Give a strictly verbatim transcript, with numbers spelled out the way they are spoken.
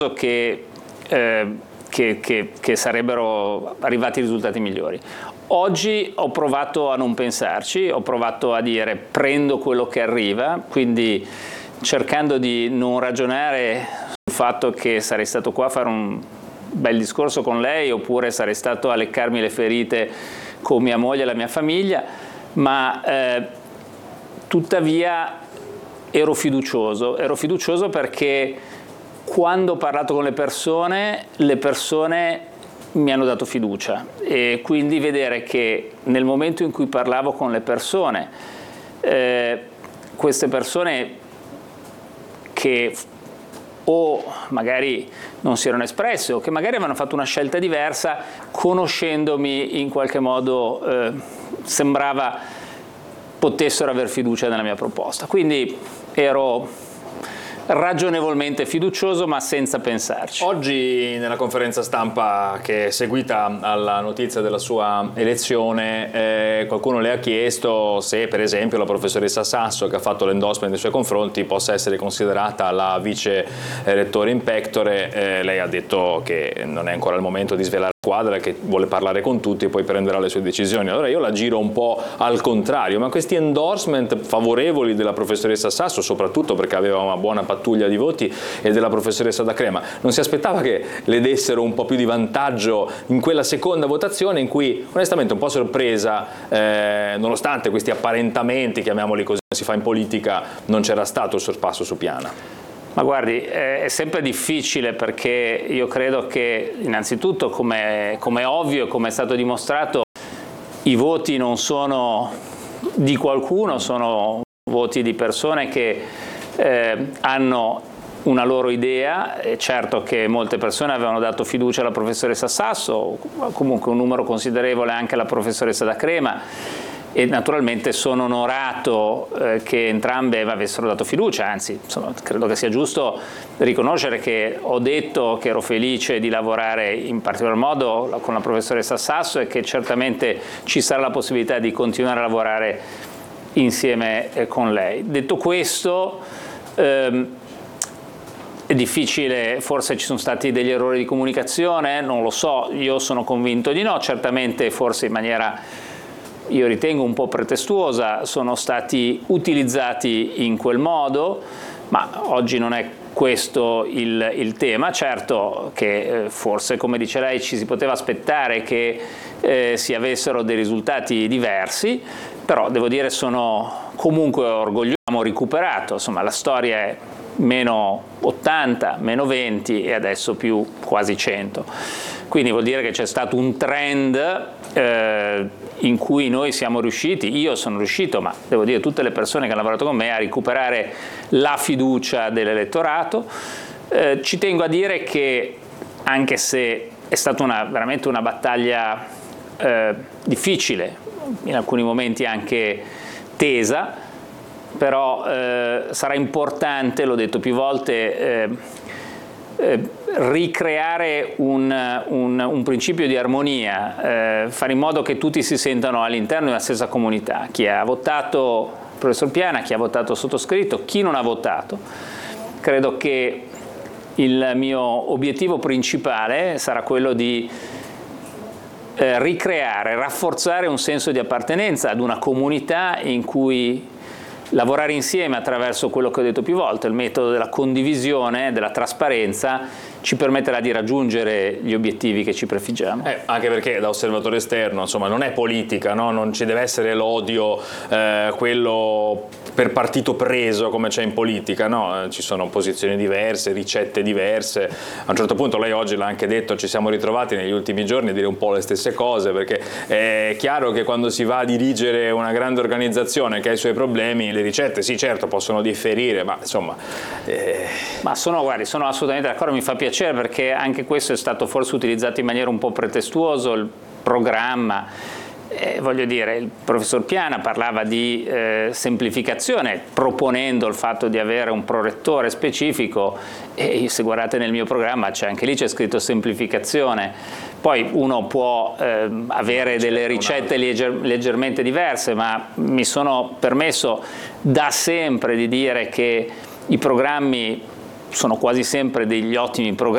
che, eh, che, che, che sarebbero arrivati risultati migliori. Oggi ho provato a non pensarci, ho provato a dire prendo quello che arriva, quindi cercando di non ragionare sul fatto che sarei stato qua a fare un bel discorso con lei oppure sarei stato a leccarmi le ferite con mia moglie e la mia famiglia, ma eh, tuttavia ero fiducioso, ero fiducioso perché quando ho parlato con le persone, le persone mi hanno dato fiducia e quindi vedere che nel momento in cui parlavo con le persone, eh, queste persone che o magari non si erano espresse o che magari avevano fatto una scelta diversa, conoscendomi in qualche modo eh, sembrava potessero aver fiducia nella mia proposta. Quindi ero ragionevolmente fiducioso ma senza pensarci. Oggi nella conferenza stampa che è seguita alla notizia della sua elezione eh, qualcuno le ha chiesto se per esempio la professoressa Sasso, che ha fatto l'endorsement nei suoi confronti, possa essere considerata la vice rettore in pectore. Eh, lei ha detto che non è ancora il momento di svelare la quadra, che vuole parlare con tutti e poi prenderà le sue decisioni. Allora io la giro un po' al contrario, ma questi endorsement favorevoli della professoressa Sasso, soprattutto perché aveva una buona pattuglia di voti, e della professoressa D'Acrema, non si aspettava che le dessero un po' più di vantaggio in quella seconda votazione in cui onestamente un po' sorpresa, eh, nonostante questi apparentamenti, chiamiamoli così, si fa in politica, non c'era stato il sorpasso su Piana? Ma guardi, è sempre difficile perché io credo che innanzitutto, come è ovvio e come è stato dimostrato, i voti non sono di qualcuno, sono voti di persone che eh, hanno una loro idea. È certo che molte persone avevano dato fiducia alla professoressa Sasso, comunque un numero considerevole anche alla professoressa D'Acrema, e naturalmente sono onorato eh, che entrambe avessero dato fiducia, anzi insomma, credo che sia giusto riconoscere che ho detto che ero felice di lavorare in particolar modo con la professoressa Sasso e che certamente ci sarà la possibilità di continuare a lavorare insieme eh, con lei. Detto questo, ehm, è difficile, forse ci sono stati degli errori di comunicazione, non lo so, io sono convinto di no, certamente forse in maniera, io ritengo, un po' pretestuosa, sono stati utilizzati in quel modo, ma oggi non è questo il, il tema. Certo che eh, forse, come dice lei, ci si poteva aspettare che eh, si avessero dei risultati diversi, però devo dire sono comunque orgoglioso, abbiamo recuperato, insomma la storia è meno ottanta, meno venti e adesso più quasi cento. Quindi vuol dire che c'è stato un trend eh, in cui noi siamo riusciti, io sono riuscito, ma devo dire tutte le persone che hanno lavorato con me, a recuperare la fiducia dell'elettorato. Eh, ci tengo a dire che anche se è stata una, veramente una battaglia eh, difficile, in alcuni momenti anche tesa, però eh, sarà importante, l'ho detto più volte, eh, eh, ricreare un, un, un principio di armonia, eh, fare in modo che tutti si sentano all'interno di una stessa comunità, chi ha votato il professor Piana, chi ha votato sottoscritto, chi non ha votato. Credo che il mio obiettivo principale sarà quello di eh, ricreare, rafforzare un senso di appartenenza ad una comunità in cui lavorare insieme attraverso quello che ho detto più volte, il metodo della condivisione, della trasparenza, ci permetterà di raggiungere gli obiettivi che ci prefiggiamo. Eh, anche perché da osservatore esterno, insomma, non è politica, no? Non ci deve essere l'odio, eh, quello per partito preso come c'è in politica, no? Ci sono posizioni diverse, ricette diverse. A un certo punto lei oggi l'ha anche detto, ci siamo ritrovati negli ultimi giorni a dire un po' le stesse cose, perché è chiaro che quando si va a dirigere una grande organizzazione che ha i suoi problemi, le ricette sì certo possono differire, ma insomma... Eh... Ma sono, guardi, sono assolutamente d'accordo, mi fa piacere perché anche questo è stato forse utilizzato in maniera un po' pretestuoso, il programma. Eh, voglio dire, il professor Piana parlava di eh, semplificazione, proponendo il fatto di avere un prorettore specifico, e se guardate nel mio programma c'è anche lì c'è scritto semplificazione. Poi uno può eh, avere delle ricette legger leggermente diverse, ma mi sono permesso da sempre di dire che i programmi sono quasi sempre degli ottimi programmi